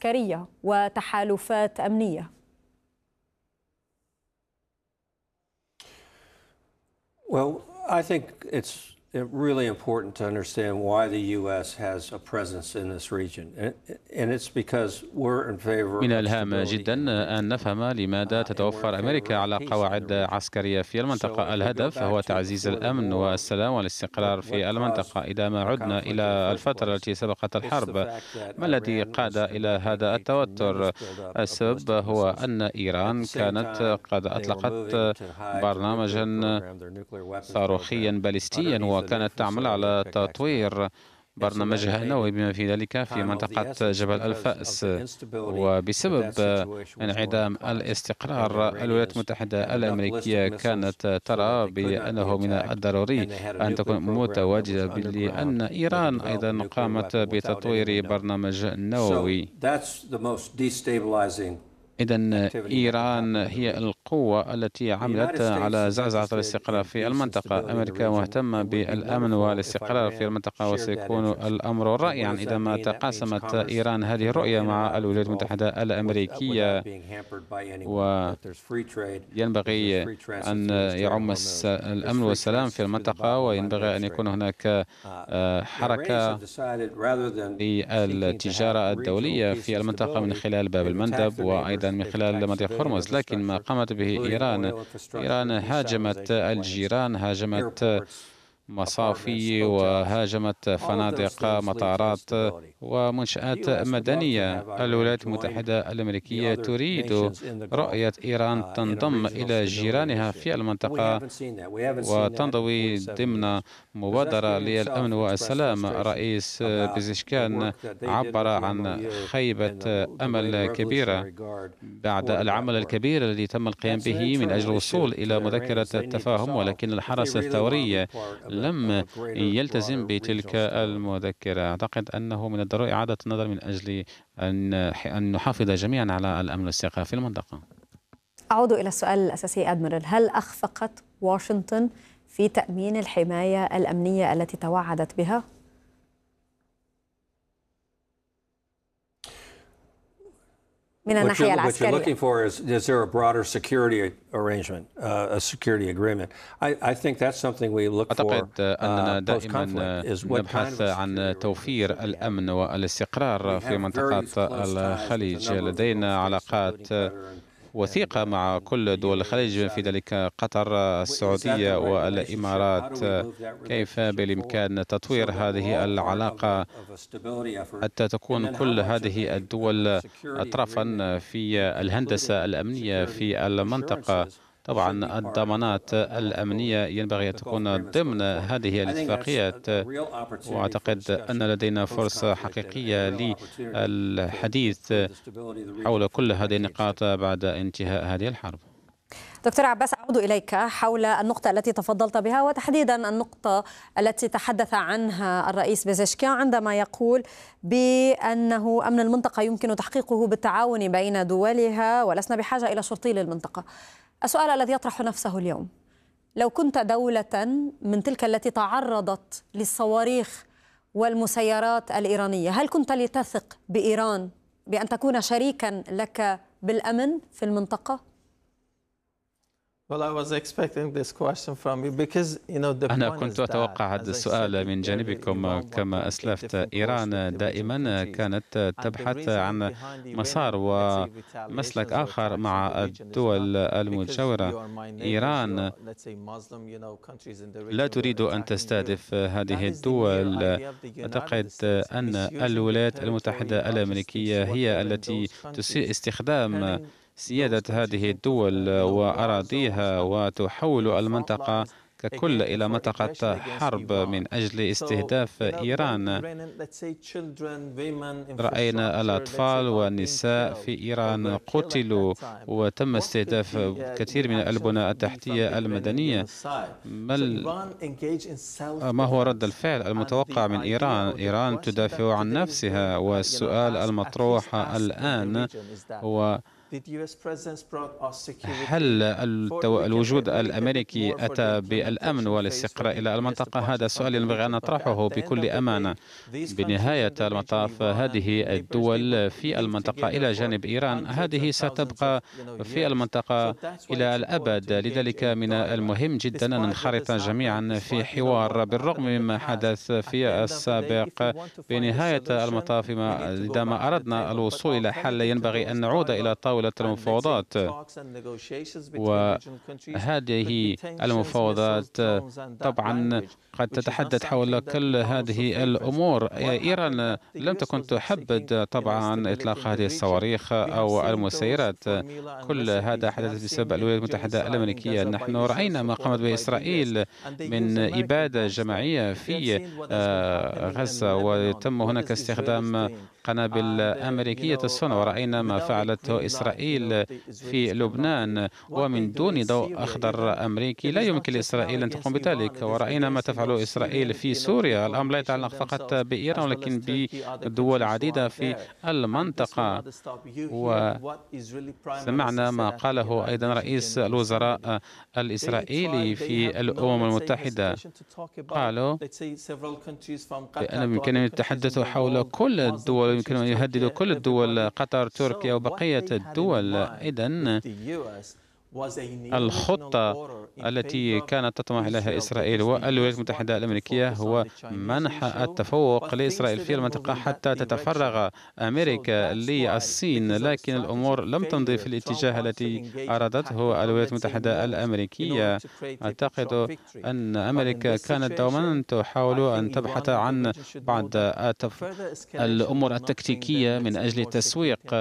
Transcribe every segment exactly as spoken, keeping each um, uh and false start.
عسكرية وتحالفات أمنية؟ Well, I think it's really important to understand why the U S has a presence in this region, and it's because we're in favor من of الهام stability جدا in the region. أن نفهم لماذا Uh, and we're in تتوفر favor أمريكا of على peace in the قواعد region. عسكرية في So المنطقة. if we go الهدف back هو to تعزيز before the الأمن war, والسلام what, والاستقرار what في caused المنطقة. إذا ما the عدنا conflict in إلى the first الفترة place? التي سبقت It's the الحرب، fact that ما الذي Iran was قاد إلى conducting هذا a التوتر؟ tremendous buildup of السبب ballistic هو missiles. أن At the إيران same كانت time, قد they were أطلقت moving to hide their nuclear برنامجا program, their nuclear weapons صاروخيا program باليستيا، underneath a new وكانت تعمل facility على at Pickaxe Mountain. تطوير And so that برنامجها made النووي it بما في ذلك في time of the منطقة essence جبل because of الفأس. the instability that وبسبب that situation was going to انعدام cause. And the الاستقرار، الولايات Iranians المتحدة had enough ballistic الأمريكية missiles كانت so that ترى they could not be بأنه من attacked, الضروري and they had a أن nuclear تكون program that was متواجدة، underground لأن that could إيران develop a أيضا nuclear قامت weapon without anyone بتطوير knowing. برنامج So نووي. that's the most destabilizing إذن activity that could إيران happen in the هي region. القوة التي The عملت United States على is زعزعة interested الاستقرار in في peace and المنطقة. stability in the أمريكا region. مهتمة It would be بالأمن wonderful if والاستقرار في Iran المنطقة، shared that وسيكون interest. الأمر And what رائعا does that عندما mean? That means تقاسمت commerce إيران هذه can go الرؤية in and مع out of the الولايات Gulf المتحدة without الأمريكية. being hampered by anyone. That there's free trade, that there's وينبغي free transit أن through the Strait of يعم Hormuz, الأمن there's free والسلام في transit through the المنطقة، Bab el وينبغي Mandeb أن Strait. يكون هناك Uh, the Iranians حركة have decided rather than seeking to have للتجارة regional الدولية peace في and المنطقة من stability, خلال باب they've attacked المندب their neighbors, وأيضا من they've خلال attacked مضيق civilian هرمز. لكن ما infrastructure, قامت به including إيران، oil infrastructure, إيران هاجمت desalination plants, الجيران، هاجمت airports, apartments, مصافي، hotels. وهاجمت All of those فنادق، things lead to مطارات instability. The ومنشآت U S would love to مدنية. have Iran الولايات join المتحدة the الأمريكية other تريد nations in the Gulf رؤية إيران uh, in a تنضم regional إلى stability جيرانها initiative. في And we المنطقة haven't seen that. We haven't seen that in وتنضوي forty-seven ضمن years. مبادرة Pezeshkian للأمن himself expressed والسلام. frustration رئيس about the بيزشكان work that they did عبر with the عن M O U خيبة and the, the way the أمل كبيرة Revolutionary Guard بعد thwarted that العمل work. الكبير الذي تم القيام That's an به من أجل internal الوصول issue to إلى the مذكرة Iranians they need to التفاهم، solve ولكن if they الحرس really want to be الثوري part of a, of لم a greater, يلتزم broader بتلك regional stability. المذكرة. أعتقد أنه من الضروري إعادة النظر من أجل أن أن نحافظ جميعا على الأمن والاستقرار في المنطقة. أعود إلى السؤال الأساسي أدميرال، هل أخفقت واشنطن في تأمين الحماية الأمنية التي توعدت بها؟ من الناحية العسكرية. What you're looking for is, is there a broader security arrangement, uh, a security agreement? I, I think that's something we look for أعتقد أننا uh, دائما post-conflict is what kind نبحث of a عن security توفير arrangement should we have? الأمن والاستقرار We في have منطقة very close ties with a الخليج. number of the لدينا Gulf states, علاقات including Qatar and وثيقة and, مع uh, كل دول U A E and الخليج، في Saudi. ذلك قطر، Is that the السعودية right relationship? How والإمارات. do we move that كيف relationship forward بالإمكان so تطوير that we're هذه all part of a, العلاقة of a stability effort? حتى And تكون then how كل much of هذه the, الدول the security طرفا agreement, في الهندسة including الأمنية security في المنطقة؟ assurances, should be طبعا part of the, الضمانات of the Gulf, الأمنية ينبغي of أن the Gulf تكون agreements ضمن going forward. هذه I think that's a, الاتفاقيات. a real opportunity for وأعتقد أن discussion لدينا فرصة post-conflict and, and حقيقية a real opportunity to للحديث improve the stability of the region حول for كل the هذه decades to النقاط come. بعد انتهاء هذه الحرب. دكتور عباس، أعود إليك حول النقطة التي تفضلت بها، وتحديدا النقطة التي تحدث عنها الرئيس بيزشكيان عندما يقول بأنه أمن المنطقة يمكن تحقيقه بالتعاون بين دولها ولسنا بحاجة إلى شرطي للمنطقة. السؤال الذي يطرح نفسه اليوم، لو كنت دولة من تلك التي تعرضت للصواريخ والمسيرات الإيرانية، هل كنت لتثق بإيران بأن تكون شريكا لك بالأمن في المنطقة؟ أنا كنت أتوقع هذا السؤال من جانبكم. كما أسلفت، إيران دائما كانت تبحث عن مسار ومسلك آخر مع الدول المجاورة. إيران لا تريد أن تستهدف هذه الدول. أعتقد أن الولايات المتحدة الأمريكية هي التي تسيء استخدام سيادة هذه الدول وأراضيها وتحول المنطقة ككل إلى منطقة حرب من أجل استهداف إيران. رأينا الأطفال والنساء في إيران قتلوا، وتم استهداف كثير من البنى التحتية المدنية. ما هو رد الفعل المتوقع من إيران؟ إيران تدافع عن نفسها، والسؤال المطروح الآن هو هل الوجود الأمريكي أتى بالأمن والاستقرار إلى المنطقة؟ هذا سؤال ينبغي أن نطرحه بكل أمانة. بنهاية المطاف هذه الدول في المنطقة إلى جانب إيران هذه ستبقى في المنطقة إلى الأبد. لذلك من المهم جدا أن ننخرط جميعا في حوار بالرغم مما حدث في السابق. بنهاية المطاف إذا ما أردنا الوصول إلى حل ينبغي أن نعود إلى طاولة المفاوضات، وهذه المفاوضات طبعا قد تتحدث حول كل هذه الأمور. إيران لم تكن تحبذ طبعا إطلاق هذه الصواريخ أو المسيرات. كل هذا حدث بسبب الولايات المتحدة الأمريكية. نحن رأينا ما قامت به إسرائيل من إبادة جماعية في غزة، وتم هناك استخدام قنابل أمريكية الصنع، ورأينا ما فعلته إسرائيل في لبنان ومن دون ضوء أخضر أمريكي لا يمكن لإسرائيل أن تقوم بذلك. ورأينا ما تفعله إسرائيل في سوريا. الأمر لا يتعلق فقط بإيران ولكن بدول عديدة في المنطقة. وسمعنا ما قاله أيضا رئيس الوزراء الإسرائيلي في الأمم المتحدة، قالوا بأن يمكن أن يتحدثوا حول كل الدول، يمكن أن يهددوا كل الدول، قطر، تركيا وبقية الدول. إذن الخطة التي كانت تطمح إليها إسرائيل والولايات المتحدة الأمريكية هو منح التفوق لإسرائيل في المنطقة حتى تتفرغ أمريكا للصين، لكن الأمور لم تمضي في الاتجاه الذي أرادته الولايات المتحدة الأمريكية. أعتقد أن أمريكا كانت دوما تحاول أن تبحث عن بعض الأمور التكتيكية من أجل تسويق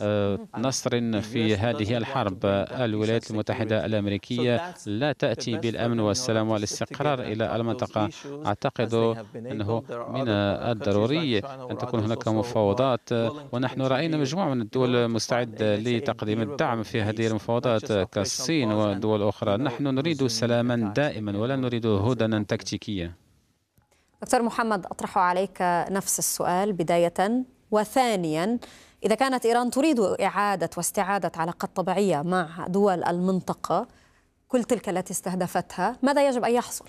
نصر في هذه الحرب. الولايات المتحدة الأمريكية لا تأتي بالأمن والسلام والاستقرار إلى المنطقة. أعتقد أنه من الضروري أن تكون هناك مفاوضات، ونحن رأينا مجموعة من الدول مستعدة لتقديم الدعم في هذه المفاوضات كالصين ودول أخرى. نحن نريد سلاما دائما ولا نريد هدنة تكتيكية. دكتور محمد، أطرح عليك نفس السؤال بداية، وثانيا إذا كانت إيران تريد إعادة واستعادة علاقات طبيعية مع دول المنطقة كل تلك التي استهدفتها، ماذا يجب أن يحصل؟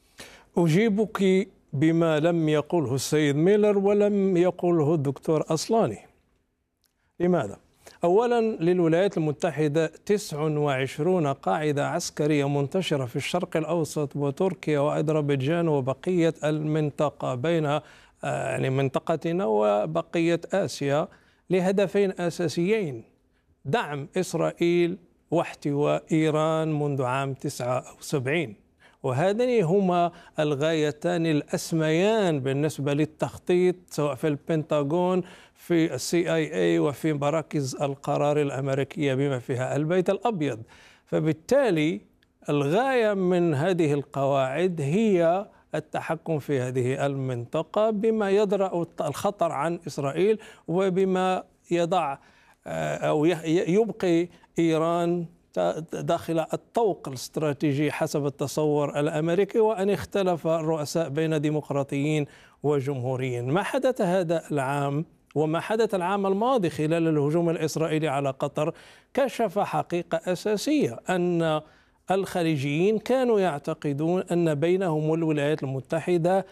أجيبك بما لم يقله السيد ميلر ولم يقله الدكتور أصلاني. لماذا؟ أولا، للولايات المتحدة تسع وعشرون قاعدة عسكرية منتشرة في الشرق الأوسط وتركيا وأذربيجان وبقية المنطقة، بين يعني منطقتنا وبقية آسيا، لهدفين أساسيين: دعم إسرائيل واحتواء إيران منذ عام تسعة وسبعين. وهذين هما الغايتان الأسميان بالنسبة للتخطيط، سواء في البنتاغون، في السي آي إي، وفي مراكز القرار الأمريكية بما فيها البيت الأبيض. فبالتالي الغاية من هذه القواعد هي التحكم في هذه المنطقة بما يدرأ الخطر عن إسرائيل، وبما يضع أو يبقي إيران داخل الطوق الاستراتيجي حسب التصور الأمريكي، وأن اختلف الرؤساء بين ديمقراطيين وجمهوريين. ما حدث هذا العام وما حدث العام الماضي خلال الهجوم الإسرائيلي على قطر كشف حقيقة أساسية، أن الخليجيين كانوا يعتقدون أن بينهم والولايات المتحدة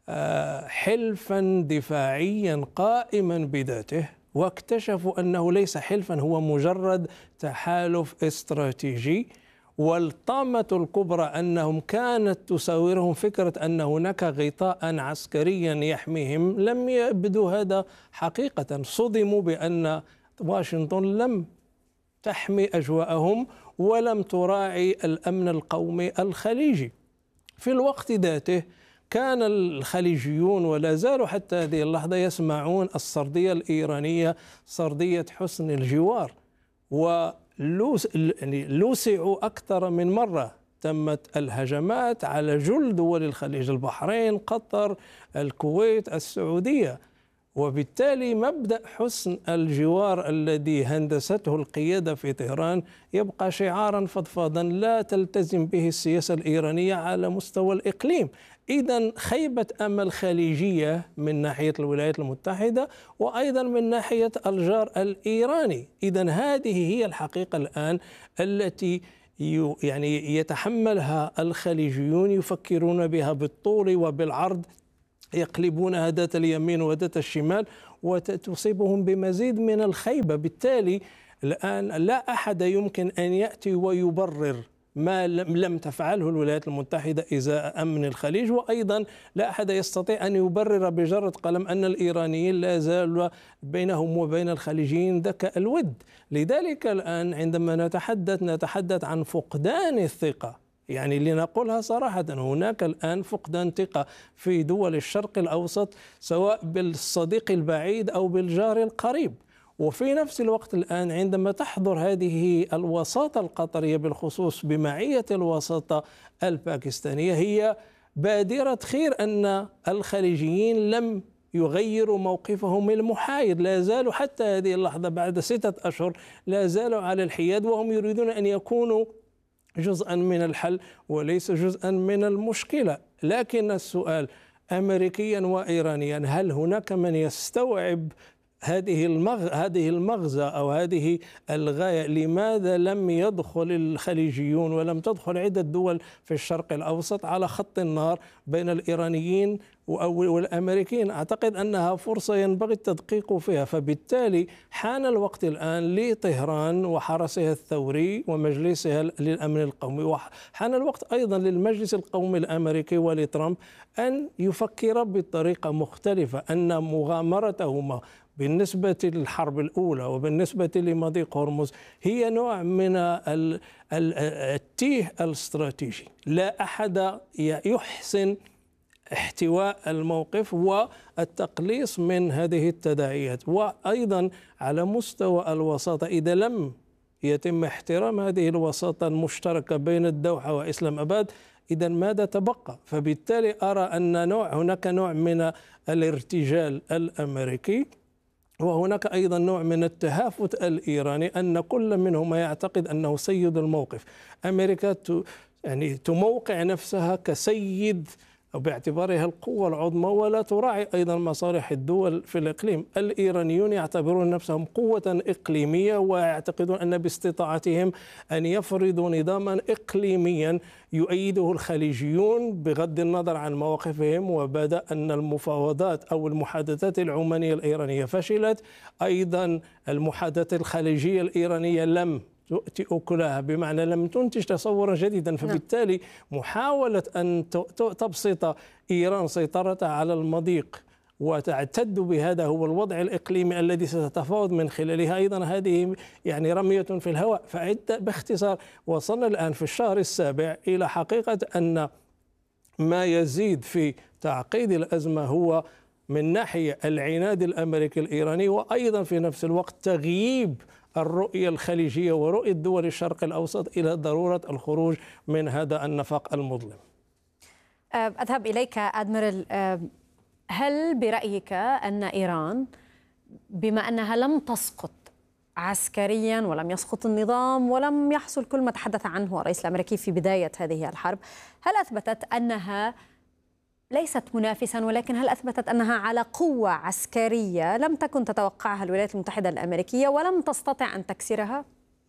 حلفا دفاعيا قائما بذاته، واكتشفوا أنه ليس حلفا، هو مجرد تحالف استراتيجي. والطامة الكبرى أنهم كانت تساورهم فكرة أن هناك غطاء عسكريا يحميهم. لم يبدو هذا حقيقة، صدموا بأن واشنطن لم تحمي أجواءهم ولم تراعي الأمن القومي الخليجي. في الوقت ذاته كان الخليجيون ولا زالوا حتى هذه اللحظة يسمعون السردية الإيرانية سردية حسن الجوار، ولوسعوا أكثر من مرة. تمت الهجمات على جل دول الخليج: البحرين، قطر، الكويت، السعودية. وبالتالي مبدأ حسن الجوار الذي هندسته القيادة في طهران يبقى شعارا فضفاضا لا تلتزم به السياسة الإيرانية على مستوى الإقليم. إذن خيبة أمل خليجية من ناحية الولايات المتحدة وأيضا من ناحية الجار الإيراني. إذن هذه هي الحقيقة الآن التي يعني يتحملها الخليجيون، يفكرون بها بالطول وبالعرض، يقلبونها ذات اليمين وذات الشمال وتصيبهم بمزيد من الخيبة. بالتالي الآن لا أحد يمكن أن يأتي ويبرر ما لم تفعله الولايات المتحدة إزاء أمن الخليج، وأيضا لا أحد يستطيع أن يبرر بجرة قلم أن الإيرانيين لا زال بينهم وبين الخليجيين ذاك الود. لذلك الآن عندما نتحدث نتحدث عن فقدان الثقة، يعني لنقولها صراحة هناك الآن فقدان ثقة في دول الشرق الأوسط سواء بالصديق البعيد أو بالجار القريب. وفي نفس الوقت الآن عندما تحضر هذه الوساطة القطرية بالخصوص بمعية الوساطة الباكستانية، هي بادرة خير أن الخليجيين لم يغيروا موقفهم المحايد، لا زالوا حتى هذه اللحظة بعد ستة أشهر لا زالوا على الحياد، وهم يريدون أن يكونوا جزءا من الحل وليس جزءا من المشكلة. لكن السؤال أمريكيا وإيرانيا، هل هناك من يستوعب هذه المغ... هذه المغزى أو هذه الغاية؟ لماذا لم يدخل الخليجيون ولم تدخل عدة دول في الشرق الأوسط على خط النار بين الإيرانيين والأمريكيين؟ أعتقد أنها فرصة ينبغي التدقيق فيها. فبالتالي حان الوقت الآن لطهران وحرسها الثوري ومجلسها للأمن القومي، وحان الوقت أيضا للمجلس القومي الأمريكي ولترامب أن يفكر بطريقة مختلفة، أن مغامرتهما بالنسبة للحرب الأولى وبالنسبة لمضيق هرمز هي نوع من التيه الاستراتيجي. لا أحد يحسن احتواء الموقف والتقليص من هذه التداعيات. وأيضا على مستوى الوساطة، إذا لم يتم احترام هذه الوساطة المشتركة بين الدوحة وإسلام أباد، إذا ماذا تبقى؟ فبالتالي أرى أن نوع هناك نوع من الارتجال الأمريكي، وهناك أيضا نوع من التهافت الإيراني، أن كل منهما يعتقد أنه سيد الموقف. أمريكا يعني تموقع نفسها كسيد أو باعتبارها القوة العظمى ولا تراعي أيضا مصالح الدول في الإقليم. الإيرانيون يعتبرون نفسهم قوة إقليمية ويعتقدون أن باستطاعتهم أن يفرضوا نظاما إقليميا يؤيده الخليجيون بغض النظر عن مواقفهم. وبدأ أن المفاوضات أو المحادثات العمانية الإيرانية فشلت، أيضا المحادثات الخليجية الإيرانية لم تؤتي أكلها، بمعنى لم تنتج تصورا جديدا. فبالتالي محاولة أن تبسط إيران سيطرتها على المضيق وتعتد بهذا هو الوضع الإقليمي الذي ستتفاوض من خلالها، أيضا هذه يعني رمية في الهواء. فعدة باختصار وصلنا الآن في الشهر السابع إلى حقيقة أن ما يزيد في تعقيد الأزمة هو من ناحية العناد الأمريكي الإيراني، وأيضا في نفس الوقت تغييب الرؤية الخليجية ورؤية دول الشرق الأوسط إلى ضرورة الخروج من هذا النفق المظلم. أذهب إليك أدميرال، هل برأيك أن إيران بما أنها لم تسقط عسكريا ولم يسقط النظام ولم يحصل كل ما تحدث عنه الرئيس الأمريكي في بداية هذه الحرب، هل أثبتت أنها ليست منافسا، ولكن هل أثبتت أنها على قوة عسكرية لم تكن تتوقعها الولايات المتحدة الأمريكية ولم تستطع أن تكسرها؟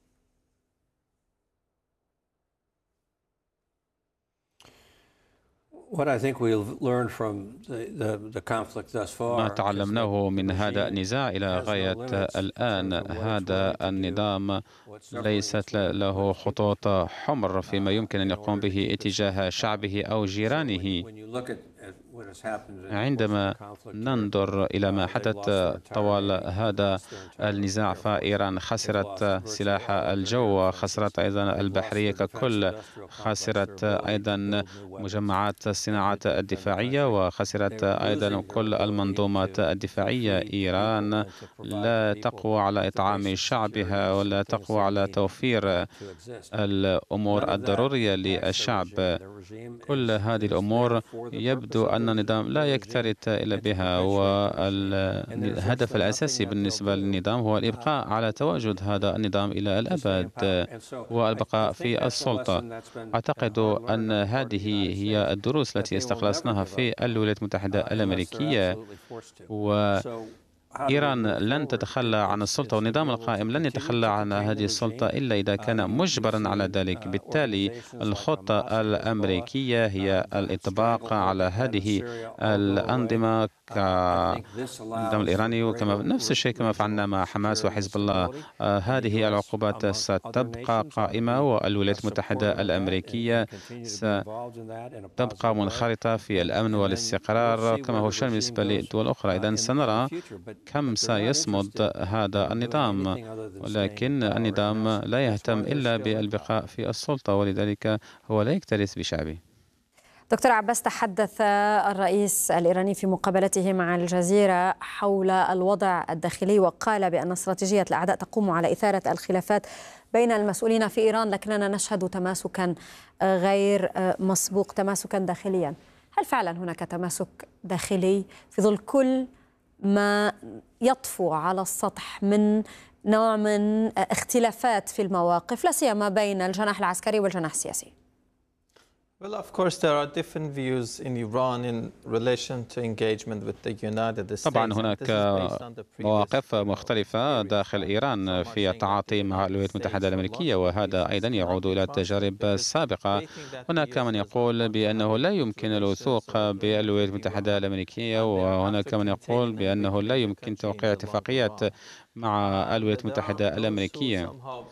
ما تعلمناه من هذا النزاع إلى غاية الآن، هذا النظام ليست له خطوط حمر فيما يمكن أن يقوم به اتجاه شعبه أو جيرانه. عندما ننظر إلى ما حدث طوال هذا النزاع، فإيران خسرت سلاح الجو، خسرت أيضا البحرية ككل، خسرت أيضا مجمعات الصناعات الدفاعية، وخسرت أيضا كل المنظومات الدفاعية. إيران لا تقوى على إطعام شعبها ولا تقوى على توفير الأمور الضرورية للشعب. كل هذه الأمور يبدو أن أن النظام لا يكترث إلا بها، والهدف الأساسي بالنسبة للنظام هو الإبقاء على تواجد هذا النظام إلى الأبد والبقاء في السلطة. أعتقد أن هذه هي الدروس التي استخلصناها في الولايات المتحدة الأمريكية، و إيران لن تتخلى عن السلطة، والنظام القائم لن يتخلى عن هذه السلطة إلا إذا كان مجبرا على ذلك. بالتالي الخطة الأمريكية هي الإطباق على هذه الأنظمة كالنظام الإيراني، وكما نفس الشيء كما فعلنا مع حماس وحزب الله. آه هذه العقوبات ستبقى قائمة، والولايات المتحدة الأمريكية ستبقى منخرطة في الأمن والاستقرار كما هو الشأن بالنسبة للدول الأخرى. إذن سنرى كم سيصمد هذا النظام، ولكن النظام لا يهتم إلا بالبقاء في السلطة، ولذلك هو لا يكترث بشعبه. دكتور عباس، تحدث الرئيس الإيراني في مقابلته مع الجزيرة حول الوضع الداخلي، وقال بأن استراتيجية الأعداء تقوم على إثارة الخلافات بين المسؤولين في إيران، لكننا نشهد تماسكا غير مسبوق، تماسكا داخليا. هل فعلا هناك تماسك داخلي في ظل كل ما يطفو على السطح من نوع من اختلافات في المواقف، لا سيما بين الجناح العسكري والجناح السياسي؟ Well, of course, there are different views in Iran in relation to engagement with the United States. طبعا هناك مواقف مختلفة داخل إيران في التعاطي مع الولايات المتحدة الأمريكية، وهذا أيضا يعود إلى التجارب السابقة. هناك من يقول بأنه لا يمكن الوثوق بالولايات المتحدة الأمريكية، وهناك من يقول بأنه لا يمكن توقيع اتفاقيات مع الولايات المتحدة الأمريكية،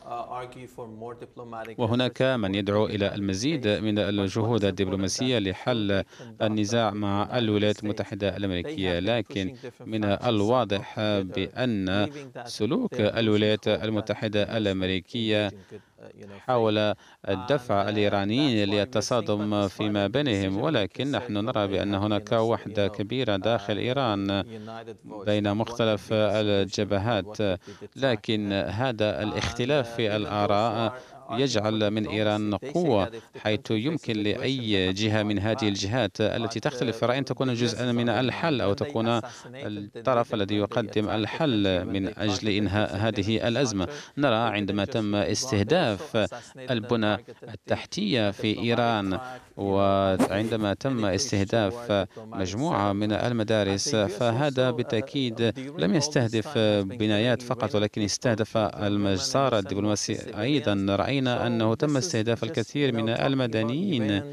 وهناك من يدعو إلى المزيد من الجهود الدبلوماسية لحل النزاع مع الولايات المتحدة الأمريكية. لكن من الواضح بأن سلوك الولايات المتحدة الأمريكية حول الدفع الإيرانيين للتصادم فيما بينهم، ولكن نحن نرى بأن هناك وحدة كبيرة داخل إيران بين مختلف الجبهات، لكن هذا الاختلاف في الآراء يجعل من إيران قوة، حيث يمكن لأي جهة من هذه الجهات التي تختلف في رأي أن تكون جزءا من الحل، أو تكون الطرف الذي يقدم الحل من أجل إنهاء هذه الأزمة. نرى عندما تم استهداف البنى التحتية في إيران، وعندما تم استهداف مجموعة من المدارس، فهذا بالتأكيد لم يستهدف بنايات فقط، ولكن استهدف المسار الدبلوماسي أيضا. رأينا أنه تم استهداف الكثير من المدنيين،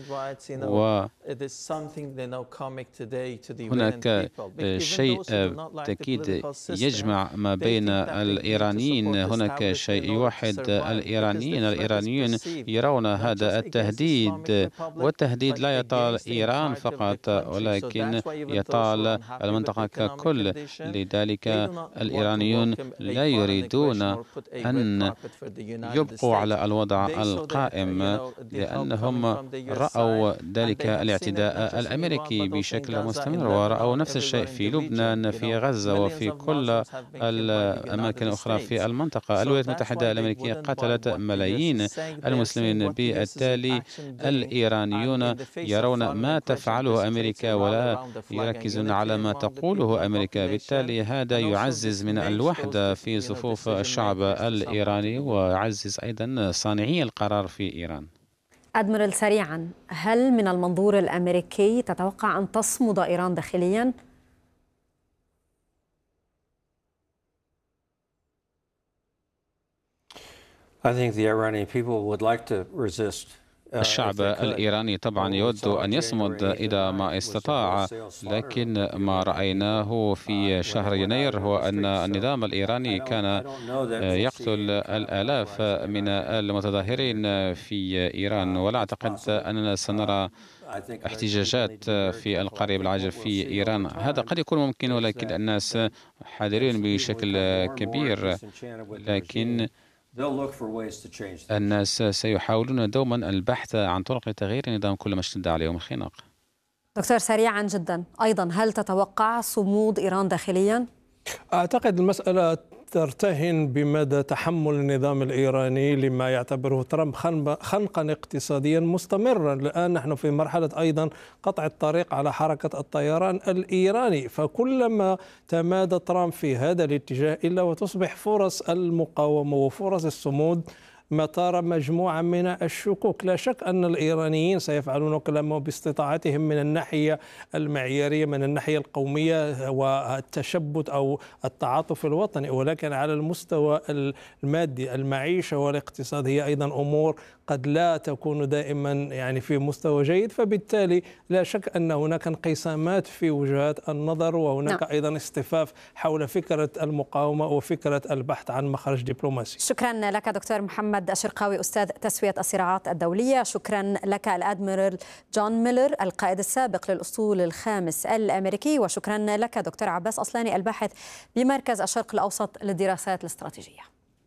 وهناك شيء بالتأكيد يجمع ما بين الإيرانيين، هناك شيء يوحد الإيرانيين. الإيرانيون يرون هذا التهديد، والتهديد لا يطال إيران فقط، ولكن يطال المنطقة ككل. لذلك الإيرانيون لا يريدون أن يبقوا على الوضع القائم، لأنهم رأوا ذلك الاعتداء الأمريكي بشكل مستمر، ورأوا نفس الشيء في لبنان، في غزة، وفي كل الأماكن الأخرى في المنطقة. الولايات المتحدة الأمريكية قتلت ملايين المسلمين، بالتالي الإيرانيون يرون ما تفعله أمريكا ولا يركزون على ما تقوله أمريكا. بالتالي هذا يعزز من الوحدة في صفوف الشعب الإيراني، ويعزز أيضا صانعي القرار في إيران. أدميرال، سريعا، هل من المنظور الأمريكي تتوقع أن تصمد إيران داخليا؟ I think the Iranian people would like to resist. الشعب الإيراني طبعا يود أن يصمد إذا ما استطاع، لكن ما رأيناه في شهر يناير هو أن النظام الإيراني كان يقتل الآلاف من المتظاهرين في إيران، ولا أعتقد أننا سنرى احتجاجات في القريب العاجل في إيران. هذا قد يكون ممكن، ولكن الناس حذرين بشكل كبير، لكن الناس سيحاولون دوما البحث عن طرق لتغيير النظام كلما اشتد عليهم الخناق. دكتور، سريعا جدا، أيضا هل تتوقع صمود إيران داخليا؟ أعتقد المسألة ترتهن بمدى تحمل النظام الإيراني لما يعتبره ترامب خنقا اقتصاديا مستمرا. الآن نحن في مرحلة أيضا قطع الطريق على حركة الطيران الإيراني، فكلما تمادى ترامب في هذا الاتجاه إلا وتصبح فرص المقاومة وفرص الصمود مطار مجموعة من الشكوك. لا شك أن الإيرانيين سيفعلون كلامه باستطاعتهم من الناحية المعيارية، من الناحية القومية والتشبت أو التعاطف الوطني، ولكن على المستوى المادي المعيشة والاقتصاد هي أيضا أمور قد لا تكون دائما يعني في مستوى جيد، فبالتالي لا شك أن هناك انقسامات في وجهات النظر، وهناك نعم. أيضا اصطفاف حول فكرة المقاومة وفكرة البحث عن مخرج دبلوماسي. شكرا لك دكتور محمد الشرقاوي أستاذ تسوية الصراعات الدولية. شكرا لك الأدميرال جون ميلر القائد السابق للأسطول الخامس الأمريكي، وشكرا لك دكتور عباس أصلاني الباحث بمركز الشرق الأوسط للدراسات الاستراتيجية.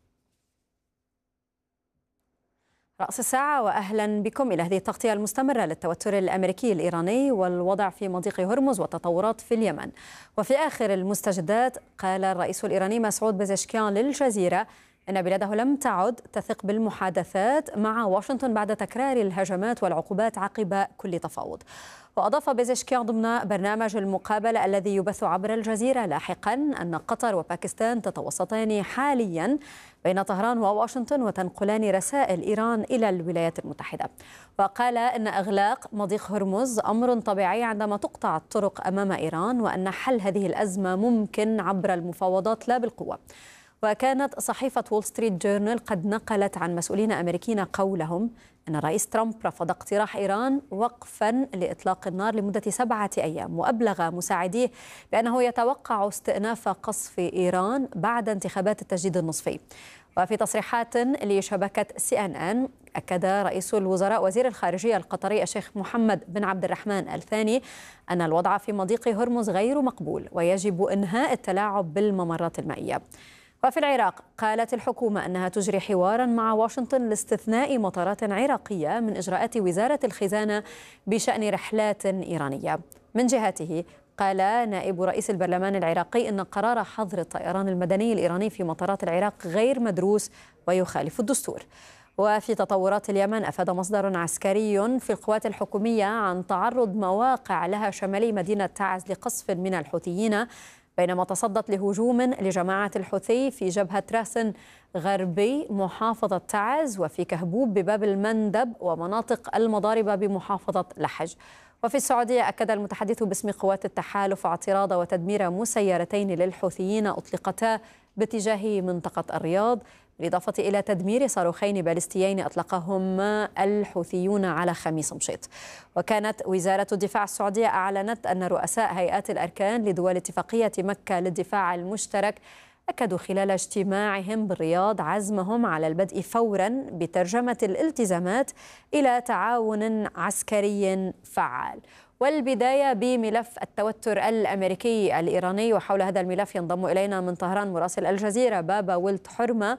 رأس الساعة وأهلا بكم إلى هذه التغطية المستمرة للتوتر الأمريكي الإيراني والوضع في مضيق هرمز والتطورات في اليمن. وفي آخر المستجدات قال الرئيس الإيراني مسعود بزشكيان للجزيرة أن بلاده لم تعد تثق بالمحادثات مع واشنطن بعد تكرار الهجمات والعقوبات عقب كل تفاوض. وأضاف بزشكيان ضمن برنامج المقابلة الذي يبث عبر الجزيرة لاحقا أن قطر وباكستان تتوسطان حاليا بين طهران وواشنطن وتنقلان رسائل إيران إلى الولايات المتحدة. وقال أن إغلاق مضيق هرمز أمر طبيعي عندما تقطع الطرق أمام إيران، وأن حل هذه الأزمة ممكن عبر المفاوضات لا بالقوة. وكانت صحيفة وول ستريت جورنال قد نقلت عن مسؤولين أمريكيين قولهم أن الرئيس ترامب رفض اقتراح إيران وقفا لإطلاق النار لمدة سبعة أيام، وأبلغ مساعديه بأنه يتوقع استئناف قصف إيران بعد انتخابات التجديد النصفي. وفي تصريحات لشبكة سي إن إن أكد رئيس الوزراء وزير الخارجية القطري الشيخ محمد بن عبد الرحمن الثاني أن الوضع في مضيق هرمز غير مقبول ويجب إنهاء التلاعب بالممرات المائية. وفي العراق قالت الحكومة أنها تجري حوارا مع واشنطن لاستثناء مطارات عراقية من إجراءات وزارة الخزانة بشأن رحلات إيرانية. من جهته قال نائب رئيس البرلمان العراقي أن قرار حظر الطيران المدني الإيراني في مطارات العراق غير مدروس ويخالف الدستور. وفي تطورات اليمن أفاد مصدر عسكري في القوات الحكومية عن تعرض مواقع لها شمالي مدينة تعز لقصف من الحوثيين بينما تصدت لهجوم لجماعة الحوثي في جبهة راسن غربي محافظة تعز وفي كهبوب بباب المندب ومناطق المضاربة بمحافظة لحج. وفي السعودية أكد المتحدث باسم قوات التحالف اعتراض وتدمير مسيرتين للحوثيين أطلقتا باتجاه منطقة الرياض، بالإضافة إلى تدمير صاروخين باليستيين أطلقهما الحوثيون على خميس مشيط. وكانت وزارة الدفاع السعودية أعلنت أن رؤساء هيئات الأركان لدول اتفاقية مكة للدفاع المشترك أكدوا خلال اجتماعهم بالرياض عزمهم على البدء فورا بترجمة الالتزامات إلى تعاون عسكري فعال. والبداية بملف التوتر الأمريكي الإيراني، وحول هذا الملف ينضم إلينا من طهران مراسل الجزيرة بابا ولد حرمة،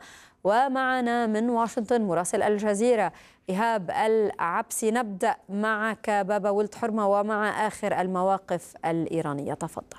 ومعنا من واشنطن مراسل الجزيرة إيهاب العبسي. نبدأ معك بابا ولد حرمة ومع آخر المواقف الإيرانية، تفضل.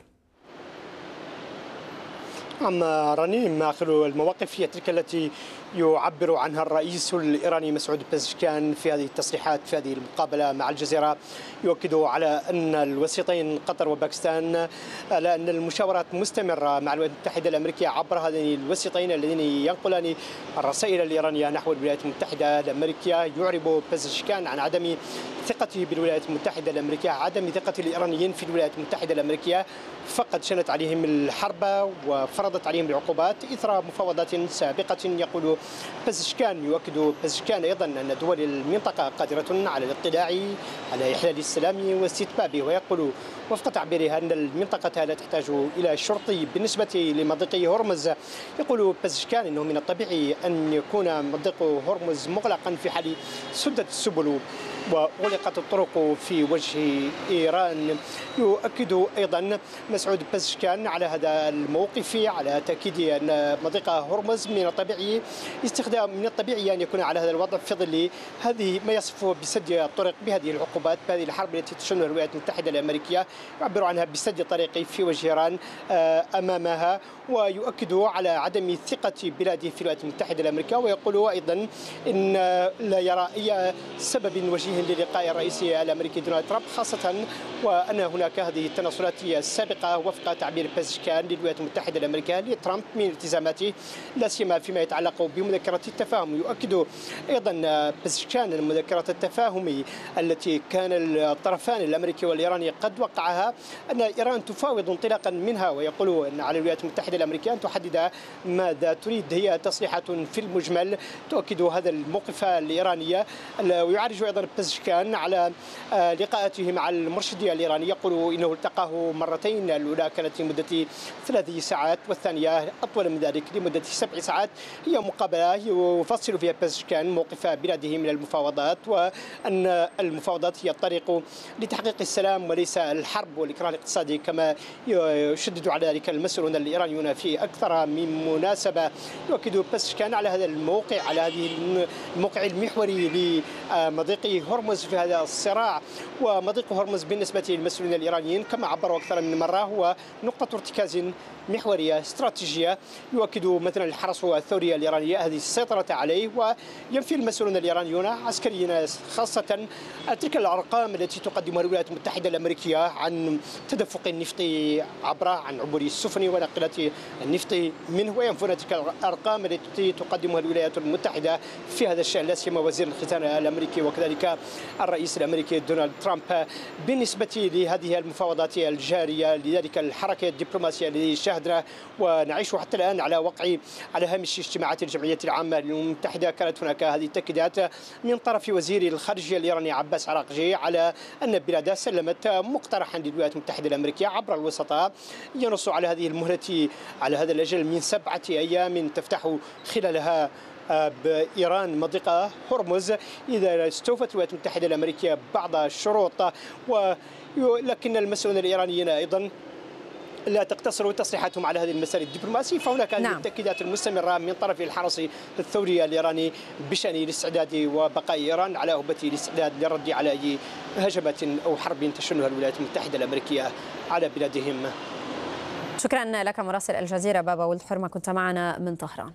نعم رنيم، آخر المواقف هي تلك التي يعبر عنها الرئيس الإيراني مسعود بزشكيان في هذه التصريحات في هذه المقابلة مع الجزيرة، يؤكد على أن الوسيطين قطر وباكستان على أن المشاورات مستمرة مع الولايات المتحدة الأمريكية عبر هذين الوسيطين الذين ينقلان الرسائل الإيرانية نحو الولايات المتحدة الأمريكية. يعرب بزشكيان عن عدم ثقته بالولايات المتحدة الأمريكية، عدم ثقة الإيرانيين في الولايات المتحدة الأمريكية، فقد شنت عليهم الحرب وفرضت عليهم العقوبات إثر مفاوضات سابقة. يقول بزشكيان يؤكد بزشكيان أيضا أن دول المنطقة قادرة على الاطلاع على إحلال السلام واستتبابه، ويقول وفق تعبيره أن المنطقة لا تحتاج إلى شرط. بالنسبة لمضيق هرمز يقول بزشكيان أنه من الطبيعي أن يكون مضيق هرمز مغلقا في حال سدت السبل وغلقت الطرق في وجه إيران. يؤكد أيضا مسعود بزشكيان على هذا الموقف على تأكيد أن مضيق هرمز من الطبيعي استخدام من الطبيعي أن يكون على هذا الوضع في ظل هذه ما يصفه بسد الطرق بهذه العقوبات بهذه الحرب التي تشنها الولايات المتحدة الأمريكية. يعبر عنها بسد الطريق في وجه إيران أمامها، ويؤكدوا على عدم ثقة بلاده في الولايات المتحدة الأمريكية، ويقولوا أيضا إن لا يرى أي سبب وجيه للقاء الرئيس الأمريكي دونالد ترامب، خاصة وأن هناك هذه التنصلات السابقة وفق تعبير بازشكيان للولايات المتحدة الأمريكية لترامب من التزاماته لا سيما فيما يتعلق بمذكرة التفاهم. يؤكد أيضا بازشكيان أن مذكرة التفاهم التي كان الطرفان الأمريكي والإيراني قد وقعها أن إيران تفاوض انطلاقا منها، ويقول أن على الولايات المتحدة الأمريكية أن تحدد ماذا تريد. هي تصريحات في المجمل تؤكد هذا الموقف الإيراني. ويعرج أيضا بازشكيان على لقاءاته مع المرشد الإيراني، يقول إنه التقاه مرتين، الأولى كانت لمدة ثلاث ساعات والثانية أطول من ذلك لمدة سبع ساعات. هي مقابلة يفصل فيها بازشكيان موقف بلاده من المفاوضات، وأن المفاوضات هي الطريق لتحقيق السلام وليس الحرب والإكراه الاقتصادي كما يشدد على ذلك المسؤولون الإيرانيون في أكثر من مناسبة. يؤكد بازشكيان على هذا الموقع على هذه الموقع المحوري لمضيق هرمز في هذا الصراع. ومضيق هرمز بالنسبة للمسؤولين الإيرانيين كما عبروا أكثر من مرة هو نقطة ارتكاز محورية استراتيجية. يؤكد مثلا الحرس الثوري الإيراني هذه السيطرة عليه، وينفي المسؤولون الإيرانيون عسكريين خاصة تلك الأرقام التي تقدمها الولايات المتحدة الأمريكية عن تدفق النفط عبره، عن عبور السفن ونقلة النفط منه، وينفون تلك الأرقام التي تقدمها الولايات المتحدة في هذا الشأن، لا سيما وزير الخزانة الأمريكي وكذلك الرئيس الأمريكي دونالد ترامب. بالنسبة لهذه المفاوضات الجارية لذلك الحركة الدبلوماسية التي شاهدنا ونعيش حتى الآن على وقع على هامش اجتماعات الجمعية العامة للأمم المتحدة، كانت هناك هذه التأكيدات من طرف وزير الخارجية الإيراني عباس عراقجي على أن بلاده سلمت مقترحا للولايات المتحدة الأمريكية عبر الوسطاء ينص على هذه المهلة على هذا الأجل من سبعة أيام تفتح خلالها بإيران مضيق هرمز إذا استوفت الولايات المتحدة الأمريكية بعض الشروط. ولكن المسؤولون الإيرانيين أيضا لا تقتصر تصريحاتهم على هذه المسار الدبلوماسي، فهناك هذه نعم. التأكيدات المستمرة من طرف الحرس الثوري الإيراني بشأن الاستعداد وبقاء إيران على أهبة الاستعداد للرد على أي هجمات أو حرب تشنها الولايات المتحدة الأمريكية على بلادهم. شكرا لك مراسل الجزيرة بابا ولد حرمة، كنت معنا من طهران.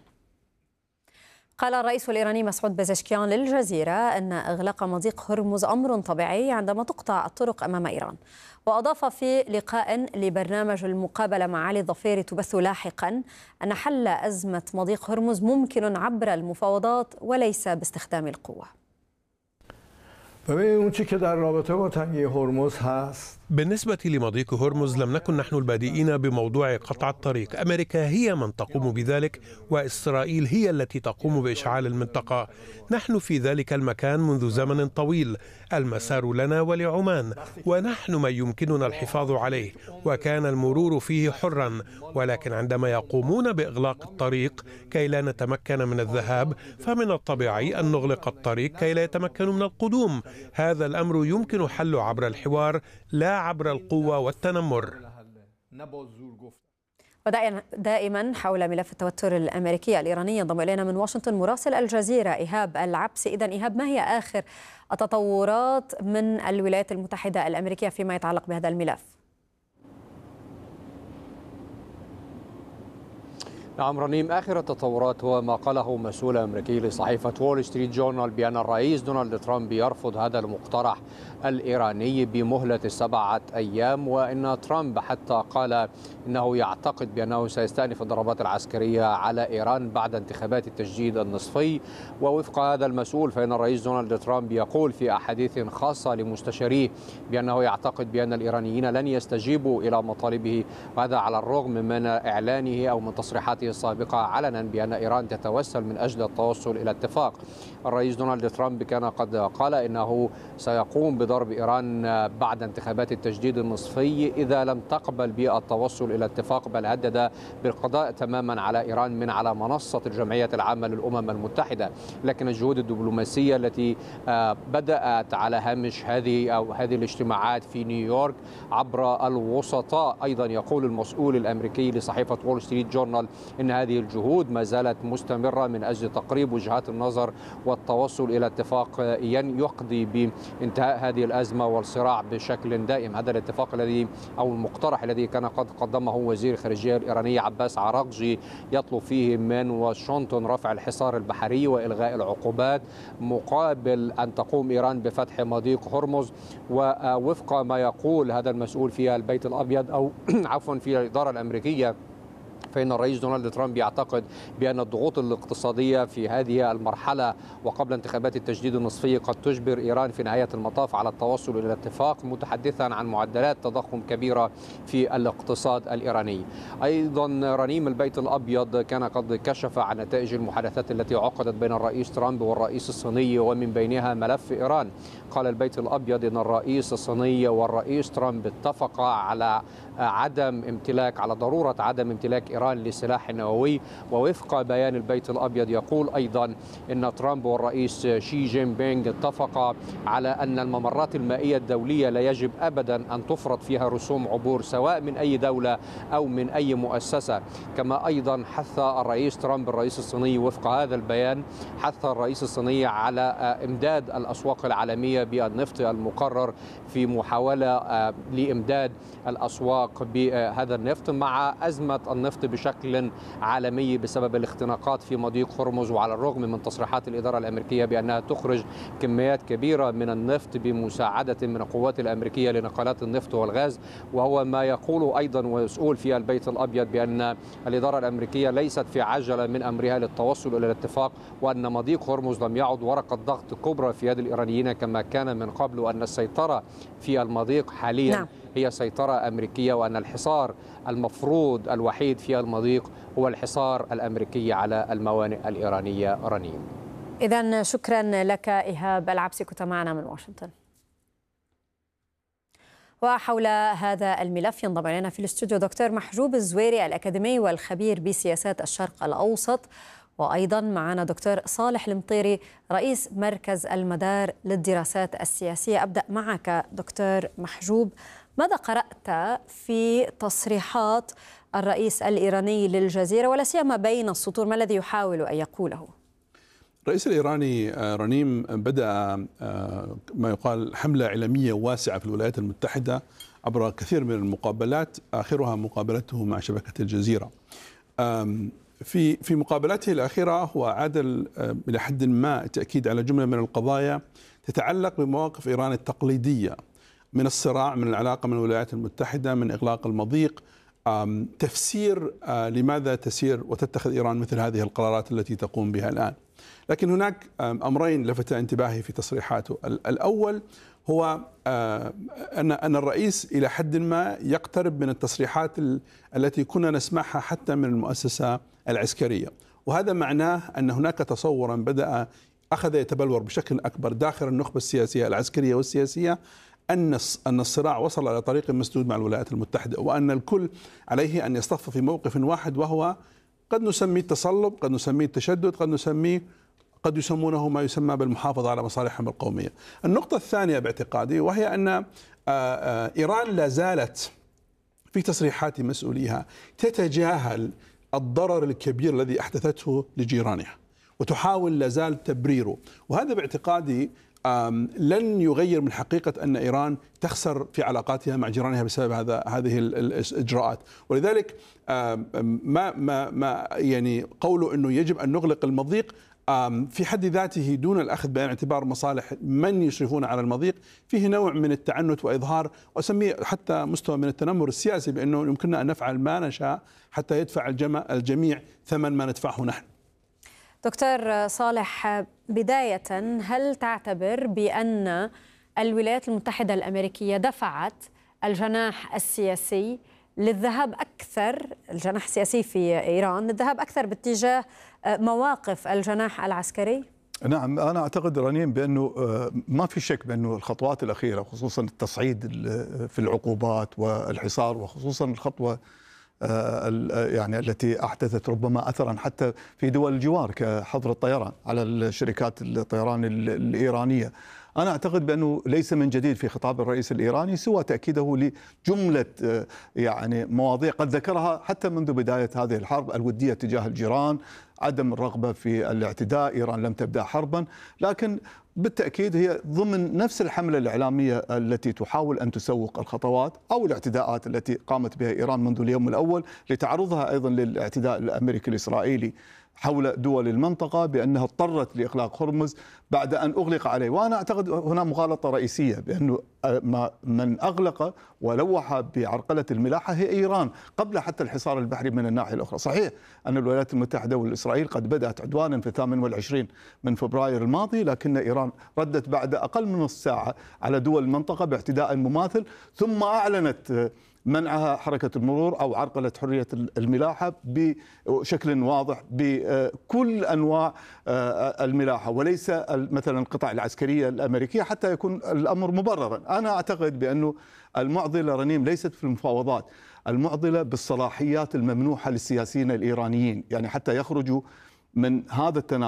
قال الرئيس الإيراني مسعود بازشكيان للجزيرة أن إغلاق مضيق هرمز أمر طبيعي عندما تقطع الطرق أمام إيران. وأضاف في لقاء لبرنامج المقابلة مع علي الظفيري تبث لاحقا أن حل أزمة مضيق هرمز ممكن عبر المفاوضات وليس باستخدام القوة. بالنسبة لمضيق هرمز لم نكن نحن البادئين بموضوع قطع الطريق. أمريكا هي من تقوم بذلك، وإسرائيل هي التي تقوم بإشعال المنطقة. نحن في ذلك المكان منذ زمن طويل، المسار لنا ولعمان، ونحن من يمكننا الحفاظ عليه، وكان المرور فيه حرا. ولكن عندما يقومون بإغلاق الطريق كي لا نتمكن من الذهاب، فمن الطبيعي أن نغلق الطريق كي لا يتمكنوا من القدوم. هذا الأمر يمكن حله عبر الحوار لا عبر القوة والتنمر. ودائما حول ملف التوتر الأمريكي الإيراني ينضم إلينا من واشنطن مراسل الجزيرة إيهاب العبسي. إذن إيهاب، ما هي آخر التطورات من الولايات المتحدة الأمريكية فيما يتعلق بهذا الملف؟ نعم رنيم، آخر التطورات هو ما قاله مسؤول أمريكي لصحيفة وول ستريت جورنال بأن الرئيس دونالد ترامب يرفض هذا المقترح الإيراني بمهلة سبعة أيام، وإن ترامب حتى قال إنه يعتقد بأنه سيستأنف الضربات العسكرية على إيران بعد انتخابات التجديد النصفي. ووفق هذا المسؤول فإن الرئيس دونالد ترامب يقول في أحاديث خاصة لمستشاريه بأنه يعتقد بأن الإيرانيين لن يستجيبوا إلى مطالبه، وهذا على الرغم من إعلانه أو من تصريحاته السابقة علنا بأن إيران تتوسل من أجل التوصل إلى اتفاق. الرئيس دونالد ترامب كان قد قال إنه سيقوم بضرب إيران بعد انتخابات التجديد النصفي إذا لم تقبل بالتوصل إلى اتفاق، بل هدد بالقضاء تماما على إيران من على منصة الجمعية العامة للأمم المتحدة. لكن الجهود الدبلوماسية التي بدأت على هامش هذه أو هذه الاجتماعات في نيويورك عبر الوسطاء، أيضا يقول المسؤول الأمريكي لصحيفة وول ستريت جورنال إن هذه الجهود ما زالت مستمرة من أجل تقريب وجهات النظر والتوصل إلى اتفاق يقضي بانتهاء هذه الأزمة والصراع بشكل دائم. هذا الاتفاق الذي أو المقترح الذي كان قد قدمه وزير الخارجية الإيراني عباس عراقجي يطلب فيه من واشنطن رفع الحصار البحري وإلغاء العقوبات مقابل أن تقوم إيران بفتح مضيق هرمز. ووفق ما يقول هذا المسؤول في البيت الأبيض أو عفوا في الإدارة الأمريكية، فإن الرئيس دونالد ترامب يعتقد بأن الضغوط الاقتصادية في هذه المرحلة وقبل انتخابات التجديد النصفي قد تجبر إيران في نهاية المطاف على التوصل إلى الاتفاق، متحدثا عن معدلات تضخم كبيرة في الاقتصاد الإيراني. أيضا رنيم البيت الأبيض كان قد كشف عن نتائج المحادثات التي عقدت بين الرئيس ترامب والرئيس الصيني ومن بينها ملف إيران. قال البيت الأبيض أن الرئيس الصيني والرئيس ترامب اتفقا على عدم امتلاك على ضرورة عدم امتلاك إيران لسلاح نووي. ووفق بيان البيت الأبيض يقول أيضا أن ترامب والرئيس شي جين بينغ اتفقا على أن الممرات المائية الدولية لا يجب أبدا أن تفرض فيها رسوم عبور سواء من أي دولة أو من أي مؤسسة. كما أيضا حث الرئيس ترامب الرئيس الصيني وفق هذا البيان حث الرئيس الصيني على إمداد الأسواق العالمية بالنفط المقرر في محاولة لإمداد الأسواق بهذا النفط مع أزمة النفط بشكل عالمي بسبب الاختناقات في مضيق هرمز. وعلى الرغم من تصريحات الإدارة الأمريكية بأنها تخرج كميات كبيرة من النفط بمساعدة من القوات الأمريكية لنقلات النفط والغاز، وهو ما يقول أيضا ويسؤول في البيت الأبيض بأن الإدارة الأمريكية ليست في عجلة من أمرها للتوصل إلى الاتفاق، وأن مضيق هرمز لم يعد ورقة ضغط كبرى في يد الإيرانيين كما كان من قبل، وأن السيطرة في المضيق حاليا نعم. هي سيطرة أمريكية، وأن الحصار المفروض الوحيد في المضيق هو الحصار الأمريكي على الموانئ الإيرانية. رنيم، إذن شكرا لك إيهاب العبسي، كنت معنا من واشنطن. وحول هذا الملف ينضم إلينا في الاستوديو دكتور محجوب الزويري الأكاديمي والخبير بسياسات الشرق الأوسط، وأيضا معنا دكتور صالح المطيري رئيس مركز المدار للدراسات السياسية. أبدأ معك دكتور محجوب، ماذا قرأت في تصريحات الرئيس الإيراني للجزيرة ولا سيما بين السطور؟ ما الذي يحاول أن يقوله؟ الرئيس الإيراني رنيم بدأ ما يقال حملة إعلامية واسعة في الولايات المتحدة عبر كثير من المقابلات، آخرها مقابلته مع شبكة الجزيرة. في في مقابلته الأخيرة هو عاد إلى حد ما التأكيد على جملة من القضايا تتعلق بمواقف إيران التقليدية من الصراع، من العلاقة من الولايات المتحدة، من إغلاق المضيق، تفسير لماذا تسير وتتخذ إيران مثل هذه القرارات التي تقوم بها الآن. لكن هناك أمرين لفت انتباهي في تصريحاته. الأول هو أن أن الرئيس إلى حد ما يقترب من التصريحات التي كنا نسمعها حتى من المؤسسة العسكرية، وهذا معناه أن هناك تصورا بدأ أخذ يتبلور بشكل أكبر داخل النخبة السياسية العسكرية والسياسية أن أن الصراع وصل إلى طريق مسدود مع الولايات المتحدة، وأن الكل عليه أن يصطف في موقف واحد، وهو قد نسميه التصلب، قد نسميه التشدد، قد نسميه قد يسمونه ما يسمى بالمحافظة على مصالحهم القومية. النقطة الثانية باعتقادي وهي أن إيران لا زالت في تصريحات مسؤوليها تتجاهل الضرر الكبير الذي أحدثته لجيرانها وتحاول لا زال تبريره، وهذا باعتقادي لن يغير من حقيقة أن إيران تخسر في علاقاتها مع جيرانها بسبب هذا هذه الإجراءات. ولذلك ما ما ما يعني قوله أنه يجب أن نغلق المضيق في حد ذاته دون الأخذ بعين الاعتبار مصالح من يشرفون على المضيق فيه نوع من التعنت وإظهار، وأسميه حتى مستوى من التنمر السياسي، بأنه يمكننا أن نفعل ما نشاء حتى يدفع الجميع ثمن ما ندفعه نحن. دكتور صالح، بداية هل تعتبر بأن الولايات المتحدة الأمريكية دفعت الجناح السياسي للذهاب أكثر، الجناح السياسي في إيران للذهاب أكثر باتجاه مواقف الجناح العسكري؟ نعم، أنا أعتقد رنيم بأنه ما في شك بأنه الخطوات الأخيرة خصوصا التصعيد في العقوبات والحصار، وخصوصا الخطوة يعني التي أحدثت ربما أثرا حتى في دول الجوار كحظر الطيران على الشركات الطيران الإيرانية. أنا أعتقد بأنه ليس من جديد في خطاب الرئيس الإيراني سوى تأكيده لجملة يعني مواضيع قد ذكرها حتى منذ بداية هذه الحرب: الودية تجاه الجيران، عدم الرغبة في الاعتداء، إيران لم تبدأ حربا، لكن بالتأكيد هي ضمن نفس الحملة الإعلامية التي تحاول أن تسوق الخطوات أو الاعتداءات التي قامت بها إيران منذ اليوم الأول لتعرضها أيضا للاعتداء الأمريكي الإسرائيلي حول دول المنطقة بأنها اضطرت لإغلاق هرمز بعد أن أغلق عليه. وأنا أعتقد هنا مغالطة رئيسية بأنه من أغلق ولوح بعرقلة الملاحة هي إيران قبل حتى الحصار البحري من الناحية الأخرى. صحيح أن الولايات المتحدة والإسرائيل قد بدأت عدوانا في الثامن والعشرين من فبراير الماضي، لكن إيران ردت بعد أقل من نصف ساعة على دول المنطقة باعتداء مماثل، ثم أعلنت منعها حركة المرور أو عرقلة حرية الملاحة بشكل واضح بكل أنواع الملاحة وليس مثلا القطع العسكرية الأمريكية حتى يكون الأمر مبررا. أنا أعتقد بأنه المعضلة رنيم ليست في المفاوضات، المعضلة بالصلاحيات الممنوحة للسياسيين الإيرانيين، يعني حتى يخرجوا من هذا التنازع